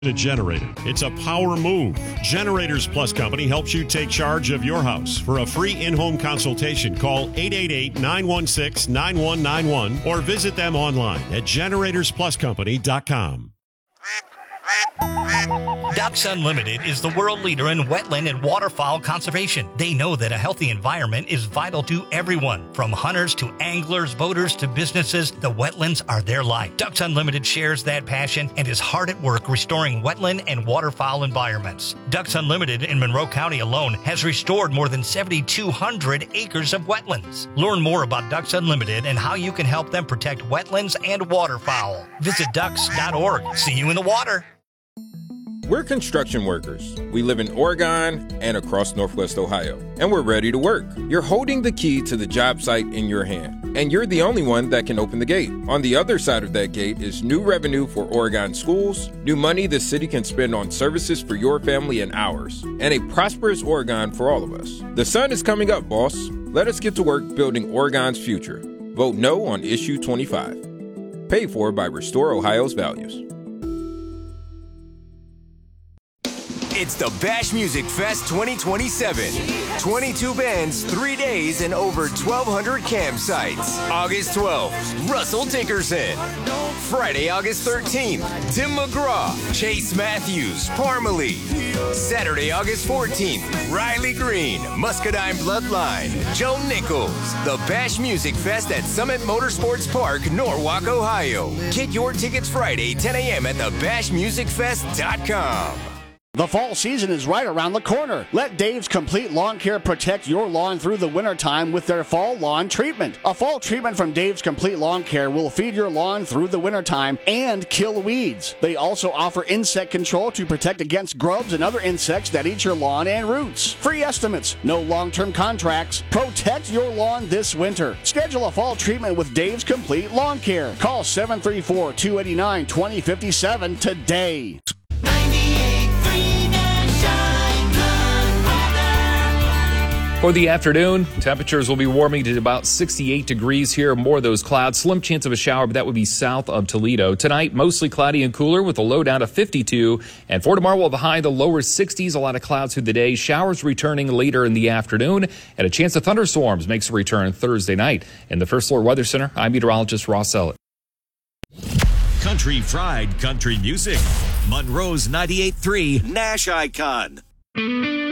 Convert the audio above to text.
A generator. It's a power move. Generators Plus Company helps you take charge of your house. For a free in-home consultation, call 888-916-9191 or visit them online at generatorspluscompany.com. Ducks Unlimited is the world leader in wetland and waterfowl conservation. They know that a healthy environment is vital to everyone, from hunters to anglers, boaters to businesses. The wetlands are their life. Ducks Unlimited shares that passion and is hard at work restoring wetland and waterfowl environments. Ducks Unlimited in Monroe County alone has restored more than 7,200 acres of wetlands. Learn more about Ducks Unlimited and how you can help them protect wetlands and waterfowl. Visit ducks.org. See you in the water. We're construction workers. We live in Oregon and across Northwest Ohio, and we're ready to work. You're holding the key to the job site in your hand, and you're the only one that can open the gate. On the other side of that gate is new revenue for Oregon schools, new money the city can spend on services for your family and ours, and a prosperous Oregon for all of us. The sun is coming up, boss. Let us get to work building Oregon's future. Vote no on Issue 25. Paid for by Restore Ohio's Values. It's the Bash Music Fest 2027. 22 bands, 3 days, and over 1,200 campsites. August 12th, Russell Dickerson. Friday, August 13th, Tim McGraw, Chase Matthews, Parmalee. Saturday, August 14th, Riley Green, Muscadine Bloodline, Joe Nichols. The Bash Music Fest at Summit Motorsports Park, Norwalk, Ohio. Get your tickets Friday, 10 a.m. at thebashmusicfest.com. The fall season is right around the corner. Let Dave's Complete Lawn Care protect your lawn through the wintertime with their fall lawn treatment. A fall treatment from Dave's Complete Lawn Care will feed your lawn through the wintertime and kill weeds. They also offer insect control to protect against grubs and other insects that eat your lawn and roots. Free estimates, no long-term contracts. Protect your lawn this winter. Schedule a fall treatment with Dave's Complete Lawn Care. Call 734-289-2057 today. For the afternoon, temperatures will be warming to about 68 degrees here. More of those clouds. Slim chance of a shower, but that would be south of Toledo. Tonight, mostly cloudy and cooler with a low down to 52. And for tomorrow, we'll have a high in the lower 60s. A lot of clouds through the day. Showers returning later in the afternoon. And a chance of thunderstorms makes a return Thursday night. In the First Floor Weather Center, I'm meteorologist Ross Ellett. Country Fried Country Music. Monroe's 98.3 Nash Icon.